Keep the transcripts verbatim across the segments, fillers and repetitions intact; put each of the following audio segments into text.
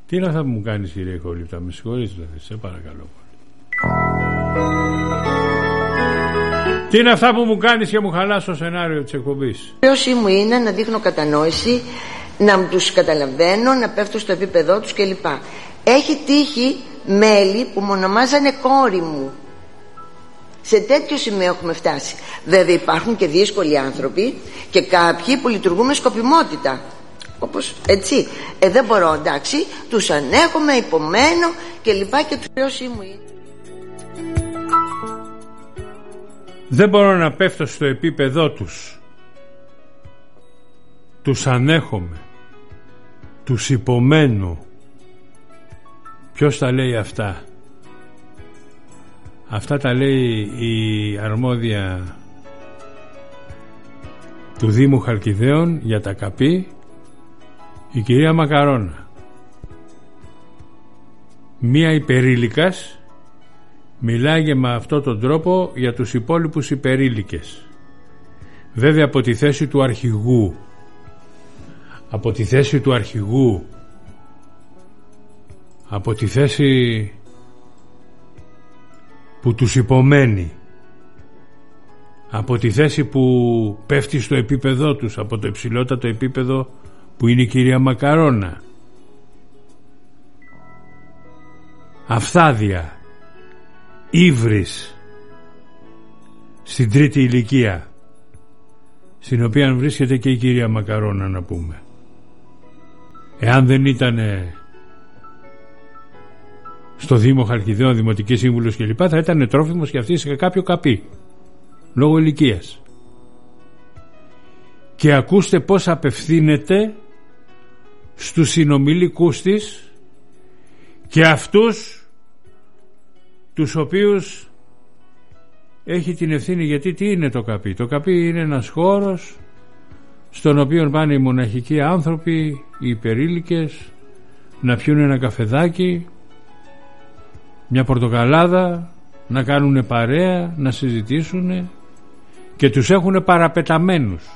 Τι είναι αυτά που μου κάνεις, κύριε Ηχολήπτα? Με συγχωρείς δηλαδή, σε παρακαλώ πολύ. Τι είναι αυτά που μου κάνεις και μου χαλάς το σενάριο της εκπομπής? Η χρέωσή μου είναι να δείχνω κατανόηση, να τους καταλαβαίνω, να πέφτω στο επίπεδό τους κλπ. Έχει τύχει μέλη που μου ονομάζανε κόρη μου. Σε τέτοιο σημείο έχουμε φτάσει. Βέβαια υπάρχουν και δύσκολοι άνθρωποι και κάποιοι που λειτουργούν με σκοπιμότητα. Όπως έτσι. Ε, δεν μπορώ, εντάξει, τους ανέχομαι, υπομένω και λοιπά και τους χρέωσή μου είναι. Δεν μπορώ να πέφτω στο επίπεδό τους. Τους ανέχομαι. Τους υπομένω. Ποιος τα λέει αυτά? Αυτά τα λέει η αρμόδια του Δήμου Χαλκιδαίων για τα ΚΑΠΗ, η κυρία Μακαρώνα. Μία υπερήλικας μιλάγε με αυτόν τον τρόπο για τους υπόλοιπους υπερήλικες. Βέβαια από τη θέση του αρχηγού. Από τη θέση του αρχηγού. Από τη θέση που τους υπομένει. Από τη θέση που πέφτει στο επίπεδό τους. Από το υψηλότατο επίπεδο που είναι η κυρία Μακαρώνα. Αυθάδεια, ύβρις, στην τρίτη ηλικία, στην οποία βρίσκεται και η κυρία Μακαρώνα, να πούμε. Εάν δεν ήταν στο Δήμο Χαλκιδαίων δημοτική σύμβουλος κλπ, θα ήταν τρόφιμος και αυτή σε κάποιο καπί λόγω ηλικίας. Και ακούστε πως απευθύνεται στους συνομιλικούς της και αυτούς τους οποίους έχει την ευθύνη. Γιατί τι είναι το καπί? Το καπί είναι ένας χώρος στον οποίο πάνε οι μοναχικοί άνθρωποι, οι υπερήλικες, να πιούν ένα καφεδάκι, μια πορτοκαλάδα, να κάνουν παρέα, να συζητήσουν, και τους έχουν παραπεταμένους.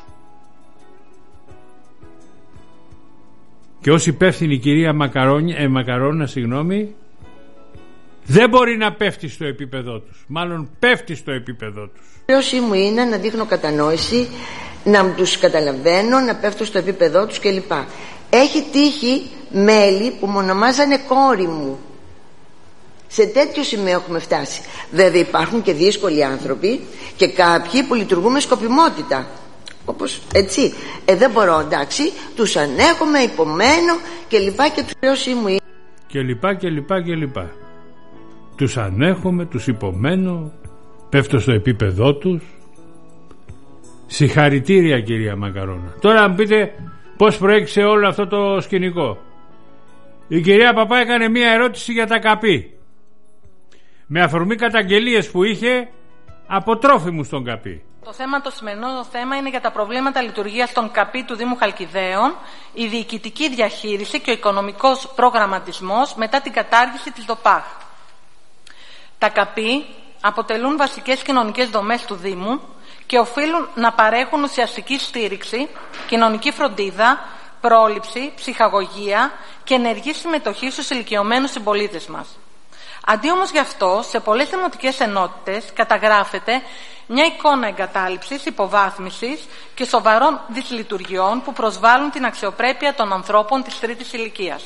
Και ως υπεύθυνη κυρία Μακαρόνια, ε, Μακαρώνα, συγγνώμη, δεν μπορεί να πέφτει στο επίπεδό τους. Μάλλον πέφτει στο επίπεδό τους. Η χρέωσή μου είναι να δείχνω κατανόηση, να τους καταλαβαίνω, να πέφτω στο επίπεδό τους κλπ. Έχει τύχει μέλη που μου ονομάζανε κόρη μου. Σε τέτοιο σημείο έχουμε φτάσει. Βέβαια υπάρχουν και δύσκολοι άνθρωποι και κάποιοι που λειτουργούν με σκοπιμότητα. Όπως έτσι. Ε, δεν μπορώ, εντάξει, τους ανέχομαι, υπομένω και λοιπά και τους χρέωσή μου είναι. Και λοιπά και λοιπά και λοιπά. Τους ανέχομαι, τους υπομένω, πέφτω στο επίπεδό τους. Συγχαρητήρια, κυρία Μακαρώνα. Τώρα να μου πείτε πώς προέκυψε όλο αυτό το σκηνικό. Η κυρία Παπά έκανε μία ερώτηση για τα ΚΑΠΗ, με αφορμή καταγγελίες που είχε από τρόφιμους στον ΚΑΠΗ. Το θέμα, το σημερινό θέμα είναι για τα προβλήματα λειτουργίας των ΚΑΠΗ του Δήμου Χαλκιδαίων, η διοικητική διαχείριση και ο οικονομικός προγραμματισμός μετά την κατάργηση της ΔΟΠΑΧ. Τα ΚΑΠΗ αποτελούν βασικές κοινωνικές δομές του Δήμου και οφείλουν να παρέχουν ουσιαστική στήριξη, κοινωνική φροντίδα, πρόληψη, ψυχαγωγία και ενεργή συμμετοχή στους ηλικιωμένους συμπολίτες μας. Αντί όμως γι' αυτό, σε πολλές δημοτικές ενότητες καταγράφεται μια εικόνα εγκατάλειψης, υποβάθμισης και σοβαρών δυσλειτουργιών που προσβάλλουν την αξιοπρέπεια των ανθρώπων της τρίτης ηλικίας.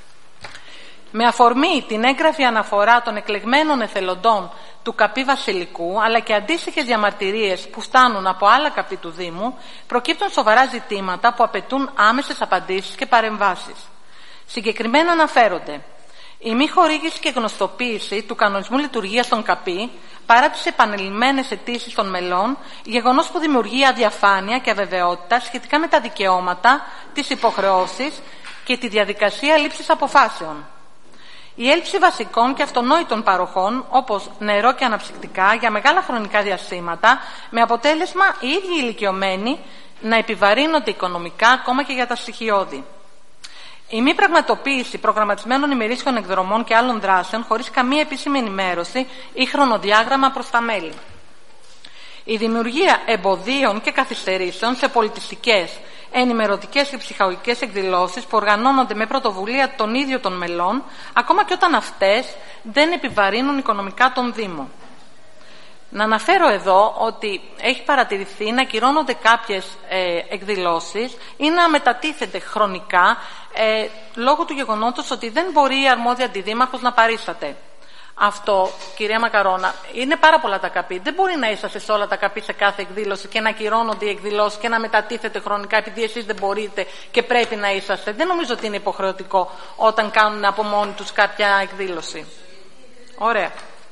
Με αφορμή την έγγραφη αναφορά των εκλεγμένων εθελοντών του ΚΑΠΗ Βασιλικού, αλλά και αντίστοιχες διαμαρτυρίες που φτάνουν από άλλα ΚΑΠΗ του Δήμου, προκύπτουν σοβαρά ζητήματα που απαιτούν άμεσες απαντήσεις και παρεμβάσεις. Συγκεκριμένα αναφέρονται η μη χορήγηση και γνωστοποίηση του κανονισμού λειτουργίας των ΚΑΠΗ παρά τις επανειλημμένες αιτήσεις των μελών, γεγονός που δημιουργεί αδιαφάνεια και αβεβαιότητα σχετικά με τα δικαιώματα, τις υποχρεώσεις και τη διαδικασία λήψης αποφάσεων. Η έλλειψη βασικών και αυτονόητων παροχών, όπως νερό και αναψυκτικά, για μεγάλα χρονικά διαστήματα, με αποτέλεσμα οι ίδιοι ηλικιωμένοι να επιβαρύνονται οικονομικά ακόμα και για τα στοιχειώδη. Η μη πραγματοποίηση προγραμματισμένων ημερήσιων εκδρομών και άλλων δράσεων χωρίς καμία επίσημη ενημέρωση ή χρονοδιάγραμμα προς τα μέλη. Η δημιουργία εμποδίων και καθυστερήσεων σε πολιτιστικές, ενημερωτικές και ψυχαγωγικές εκδηλώσεις που οργανώνονται με πρωτοβουλία των ίδιων των μελών, ακόμα και όταν αυτές δεν επιβαρύνουν οικονομικά τον Δήμο. Να αναφέρω εδώ ότι έχει παρατηρηθεί να ακυρώνονται κάποιες ε, εκδηλώσεις ή να μετατίθεται χρονικά ε, λόγω του γεγονότος ότι δεν μπορεί η αρμόδια αντιδήμαρχος να παρίσταται. Αυτό, κυρία Μακαρώνα, είναι πάρα πολλά τα καπί. Δεν μπορεί να είσαστε σε όλα τα καπί σε κάθε εκδήλωση και να ακυρώνονται οι εκδηλώσεις και να μετατίθεται χρονικά επειδή εσείς δεν μπορείτε και πρέπει να είσαστε. Δεν νομίζω ότι είναι υποχρεωτικό όταν κάνουν από μόνοι τους κάποια εκδήλωση. Ωραία.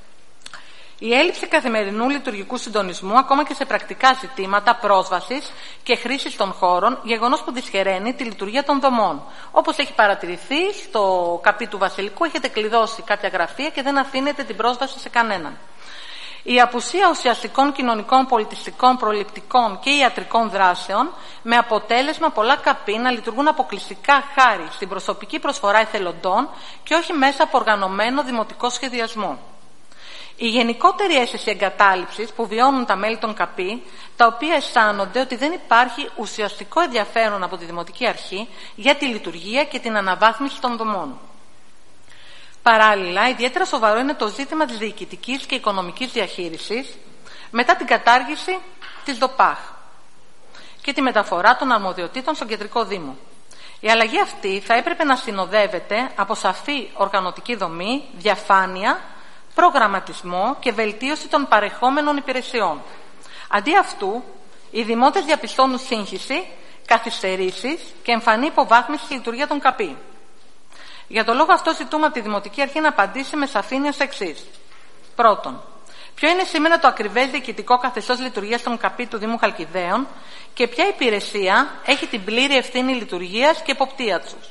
Η έλλειψη καθημερινού λειτουργικού συντονισμού, ακόμα και σε πρακτικά ζητήματα πρόσβασης και χρήσης των χώρων, γεγονός που δυσχεραίνει τη λειτουργία των δομών. Όπως έχει παρατηρηθεί, στο καπί του Βασιλικού έχετε κλειδώσει κάποια γραφεία και δεν αφήνετε την πρόσβαση σε κανέναν. Η απουσία ουσιαστικών κοινωνικών, πολιτιστικών, προληπτικών και ιατρικών δράσεων, με αποτέλεσμα πολλά καπί να λειτουργούν αποκλειστικά χάρη στην προσωπική προσφορά εθελοντών και όχι μέσα από οργανωμένο δημοτικό σχεδιασμό. Η γενικότερη αίσθηση εγκατάλειψης που βιώνουν τα μέλη των ΚΑΠΗ, τα οποία αισθάνονται ότι δεν υπάρχει ουσιαστικό ενδιαφέρον από τη Δημοτική Αρχή για τη λειτουργία και την αναβάθμιση των δομών. Παράλληλα, ιδιαίτερα σοβαρό είναι το ζήτημα της διοικητικής και οικονομικής διαχείρισης μετά την κατάργηση της ΔΟΠΑΧ και τη μεταφορά των αρμοδιοτήτων στον Κεντρικό Δήμο. Η αλλαγή αυτή θα έπρεπε να συνοδεύεται από σαφή οργανωτική δομή, διαφάνεια, προγραμματισμό και βελτίωση των παρεχόμενων υπηρεσιών. Αντί αυτού, οι δημότες διαπιστώνουν σύγχυση, καθυστερήσεις και εμφανή υποβάθμιση στη λειτουργία των ΚΑΠΗ. Για τον λόγο αυτό ζητούμε από τη Δημοτική Αρχή να απαντήσει με σαφήνεια στο εξής. Πρώτον, ποιο είναι σήμερα το ακριβές διοικητικό καθεστώς λειτουργίας των ΚΑΠΗ του Δήμου Χαλκιδαίων και ποια υπηρεσία έχει την πλήρη ευθύνη λειτουργίας και εποπτεία τους.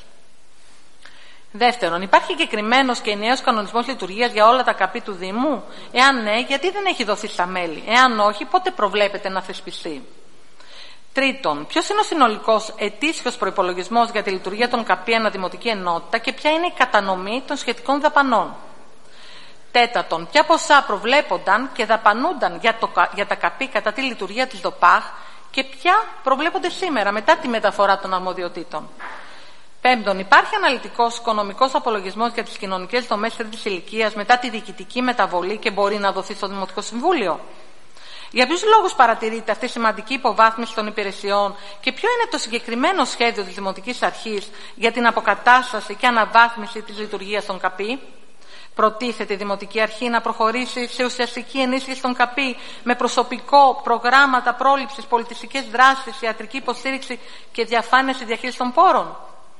Δεύτερον, υπάρχει συγκεκριμένος και ενιαίος κανονισμός λειτουργίας για όλα τα ΚΑΠΗ του Δήμου? Εάν ναι, γιατί δεν έχει δοθεί στα μέλη? Εάν όχι, πότε προβλέπεται να θεσπιστεί? Τρίτον, ποιος είναι ο συνολικός ετήσιος προϋπολογισμός για τη λειτουργία των ΚΑΠΗ ανά δημοτική ενότητα και ποια είναι η κατανομή των σχετικών δαπανών? Τέταρτον, ποια ποσά προβλέπονταν και δαπανούνταν για, το, για τα ΚΑΠΗ κατά τη λειτουργία της ΔΟΠΑΧ και ποια προβλέπονται σήμερα μετά τη μεταφορά των αρμοδιοτήτων? Πέμπτον, υπάρχει αναλυτικός οικονομικός απολογισμός για τις κοινωνικές δομές τρίτης ηλικίας μετά τη διοικητική μεταβολή και μπορεί να δοθεί στο Δημοτικό Συμβούλιο? Για ποιους λόγους παρατηρείται αυτή η σημαντική υποβάθμιση των υπηρεσιών και ποιο είναι το συγκεκριμένο σχέδιο της Δημοτικής Αρχής για την αποκατάσταση και αναβάθμιση της λειτουργίας των ΚΑΠΗ? Προτίθεται η Δημοτική Αρχή να προχωρήσει σε ουσιαστική ενίσχυση των ΚΑΠΗ με προσωπικό, προγράμματα πρόληψης, πολιτιστικές δράσεις, ιατρική υποστήριξη και διαφάνεια στη διαχείριση των πόρων?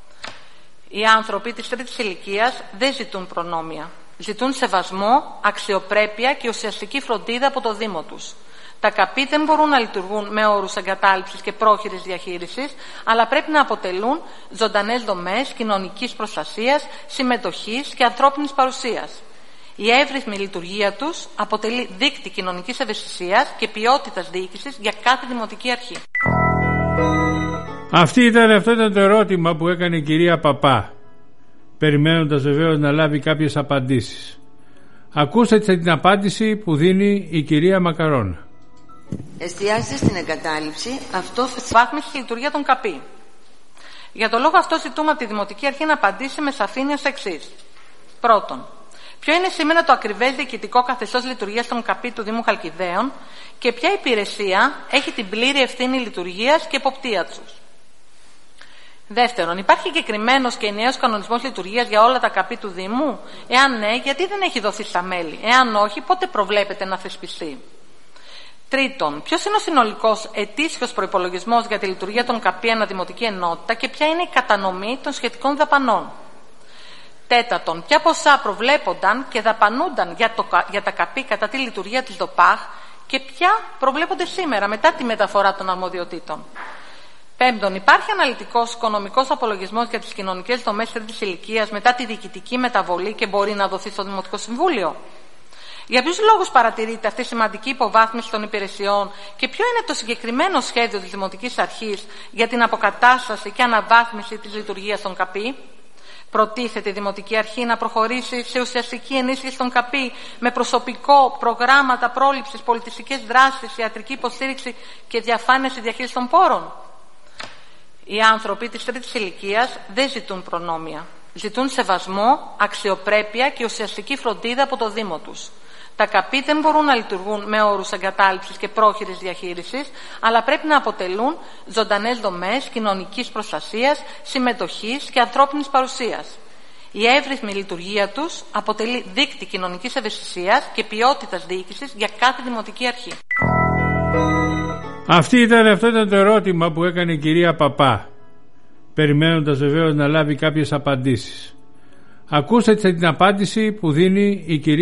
Οι άνθρωποι της τρίτης ηλικίας δεν ζητούν προνόμια. Ζητούν σεβασμό, αξιοπρέπεια και ουσιαστική φροντίδα από το Δήμο τους. Τα ΚΑΠΗ δεν μπορούν να λειτουργούν με όρους εγκατάλειψης και πρόχειρης διαχείρισης, αλλά πρέπει να αποτελούν ζωντανές δομές κοινωνικής προστασίας, συμμετοχής και ανθρώπινης παρουσίας. Η εύρυθμη λειτουργία τους αποτελεί δείκτη κοινωνικής ευαισθησίας και ποιότητας διοίκησης για κάθε Δημοτική Αρχή. Αυτή ήταν, αυτό ήταν το ερώτημα που έκανε η κυρία Παπά, περιμένοντας βεβαίως να λάβει κάποιες απαντήσεις. Ακούσατε την απάντηση που δίνει η κυρία Μακαρώνα. Εστιάζεται στην εγκατάλειψη, αυτό θα βάθμιση στη λειτουργία των ΚΑΠΗ. Για τον λόγο αυτό ζητούμε από τη Δημοτική Αρχή να απαντήσει με σαφήνεια στο εξής. Πρώτον, ποιο είναι σήμερα το ακριβές διοικητικό καθεστώς λειτουργίας των ΚΑΠΗ του Δήμου Χαλκιδαίων και ποια υπηρεσία έχει την πλήρη ευθύνη λειτουργίας και εποπτεία τους? Δεύτερον, υπάρχει συγκεκριμένος και ενιαίος κανονισμός λειτουργίας για όλα τα ΚΑΠΗ του Δήμου? Εάν ναι, γιατί δεν έχει δοθεί στα μέλη? Εάν όχι, πότε προβλέπεται να θεσπιστεί? Τρίτον, ποιος είναι ο συνολικός ετήσιος προϋπολογισμός για τη λειτουργία των ΚΑΠΗ ανά δημοτική ενότητα και ποια είναι η κατανομή των σχετικών δαπανών? Τέταρτον, ποια ποσά προβλέπονταν και δαπανούνταν για, το, για τα ΚΑΠΗ κατά τη λειτουργία της ΔΟΠΑΧ και ποια προβλέπονται σήμερα μετά τη μεταφορά των αρμοδιοτήτων? Πέμπτον, υπάρχει αναλυτικός οικονομικός απολογισμός για τις κοινωνικές δομές τρίτης ηλικίας μετά τη διοικητική μεταβολή και μπορεί να δοθεί στο Δημοτικό Συμβούλιο? Για ποιους λόγους παρατηρείται αυτή η σημαντική υποβάθμιση των υπηρεσιών και ποιο είναι το συγκεκριμένο σχέδιο της Δημοτικής Αρχής για την αποκατάσταση και αναβάθμιση της λειτουργίας των ΚΑΠΗ? Προτίθεται η Δημοτική Αρχή να προχωρήσει σε ουσιαστική ενίσχυση των ΚΑΠΗ με προσωπικό, προγράμματα πρόληψης, πολιτιστικές δράσεις, ιατρική υποστήριξη και διαφάνεια στη διαχείριση των πόρων? Οι άνθρωποι της τρίτης ηλικίας δεν ζητούν προνόμια. Ζητούν σεβασμό, αξιοπρέπεια και ουσιαστική φροντίδα από το Δήμο τους. Τα ΚΑΠΗ δεν μπορούν να λειτουργούν με όρους εγκατάλειψης και πρόχειρης διαχείρισης, αλλά πρέπει να αποτελούν ζωντανές δομές κοινωνικής προστασίας, συμμετοχής και ανθρώπινης παρουσίας. Η εύρυθμη λειτουργία τους αποτελεί δείκτη κοινωνικής ευαισθησίας και ποιότητας διοίκησης για κάθε δημοτική αρχή. Αυτή ήταν, αυτό ήταν το ερώτημα που έκανε η κυρία Παπά, περιμένοντας βεβαίως να λάβει κάποιες απαντήσεις. Ακούστε την απάντηση που δίνει η κυρία